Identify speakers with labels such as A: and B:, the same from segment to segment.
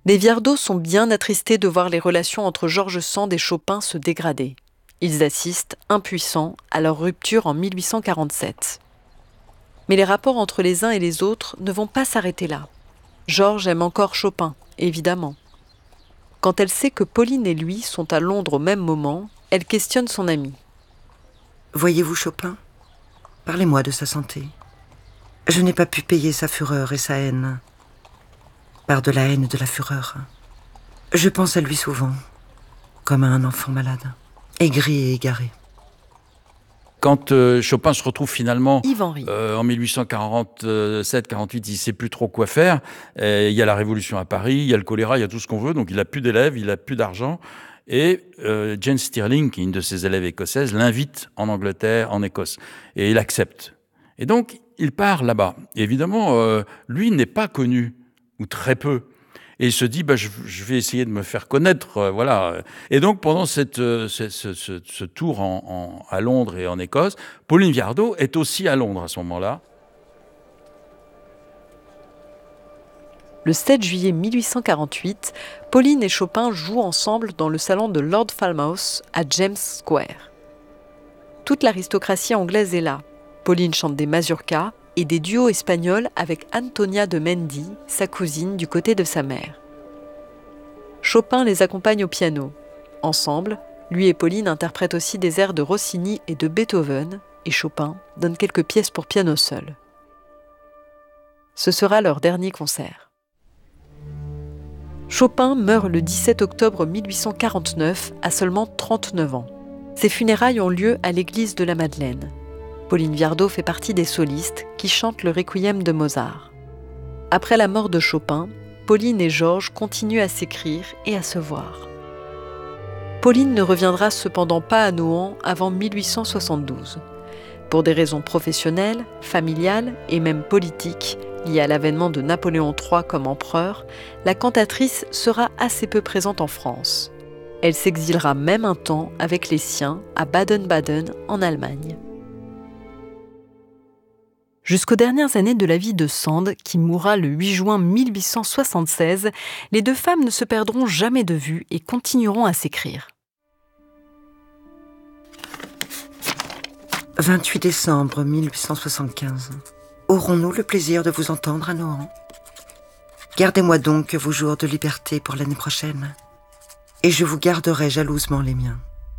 A: Les Viardot sont bien attristés de voir les relations entre George Sand et Chopin se dégrader. Ils assistent, impuissants, à leur rupture en 1847. Mais les rapports entre les uns et les autres ne vont pas s'arrêter là. George aime encore Chopin, évidemment. Quand elle sait que Pauline et lui sont à Londres au même moment, elle questionne son ami.
B: « Voyez-vous Chopin ? Parlez-moi de sa santé. Je n'ai pas pu payer sa fureur et sa haine. Par de la haine et de la fureur. Je pense à lui souvent, comme à un enfant malade, aigri et égaré. »
C: Quand Chopin se retrouve finalement en 1847-48, il ne sait plus trop quoi faire. Il y a la Révolution à Paris, il y a le choléra, il y a tout ce qu'on veut. Donc il n'a plus d'élèves, il n'a plus d'argent. Et Jane Stirling, qui est une de ses élèves écossaises, l'invite en Angleterre, en Écosse. Et il accepte. Et donc il part là-bas. Et évidemment, lui n'est pas connu, ou très peu. Et il se dit, je vais essayer de me faire connaître, voilà. Et donc, pendant ce tour à Londres et en Écosse, Pauline Viardot est aussi à Londres à ce moment-là.
A: Le 7 juillet 1848, Pauline et Chopin jouent ensemble dans le salon de Lord Falmouth à James Square. Toute l'aristocratie anglaise est là. Pauline chante des mazurkas et des duos espagnols avec Antonia de Mendy, sa cousine du côté de sa mère. Chopin les accompagne au piano. Ensemble, lui et Pauline interprètent aussi des airs de Rossini et de Beethoven, et Chopin donne quelques pièces pour piano seul. Ce sera leur dernier concert. Chopin meurt le 17 octobre 1849, à seulement 39 ans. Ses funérailles ont lieu à l'église de la Madeleine. Pauline Viardot fait partie des solistes qui chantent le requiem de Mozart. Après la mort de Chopin, Pauline et Georges continuent à s'écrire et à se voir. Pauline ne reviendra cependant pas à Nohant avant 1872. Pour des raisons professionnelles, familiales et même politiques, liées à l'avènement de Napoléon III comme empereur, la cantatrice sera assez peu présente en France. Elle s'exilera même un temps avec les siens à Baden-Baden, en Allemagne. Jusqu'aux dernières années de la vie de Sand, qui mourra le 8 juin 1876, les deux femmes ne se perdront jamais de vue et continueront à s'écrire.
B: 28 décembre 1875. Aurons-nous le plaisir de vous entendre à Nohant ? Gardez-moi donc vos jours de liberté pour l'année prochaine, et je vous garderai jalousement les miens.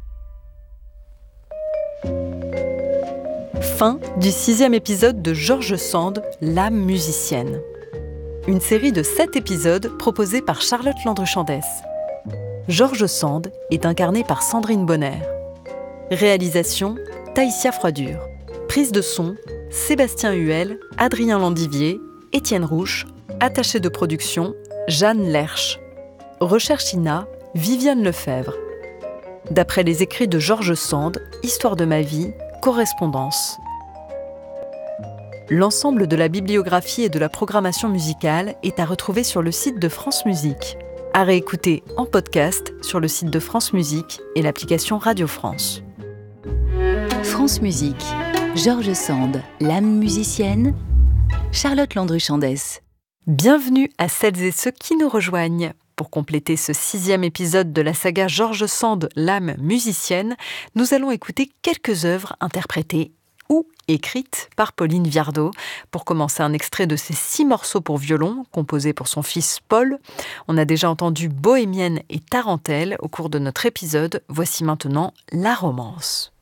A: Fin du 6e épisode de George Sand, l'âme musicienne. Une série de 7 épisodes proposés par Charlotte Landru-Chandès. George Sand est incarné par Sandrine Bonner. Réalisation, Taïsia Froidure. Prise de son, Sébastien Huel, Adrien Landivier, Étienne Rouche. Attaché de production, Jeanne Lerche. Recherche INA, Viviane Lefebvre. D'après les écrits de George Sand, Histoire de ma vie, correspondance. L'ensemble de la bibliographie et de la programmation musicale est à retrouver sur le site de France Musique. À réécouter en podcast sur le site de France Musique et l'application Radio France.
D: France Musique, George Sand, l'âme musicienne, Charlotte Landru-Chandès.
A: Bienvenue à celles et ceux qui nous rejoignent. Pour compléter ce 6e épisode de la saga George Sand, l'âme musicienne, nous allons écouter quelques œuvres interprétées ou écrites par Pauline Viardot. Pour commencer, un extrait de ses 6 morceaux pour violon, composés pour son fils Paul. On a déjà entendu Bohémienne et Tarentelle au cours de notre épisode. Voici maintenant La Romance.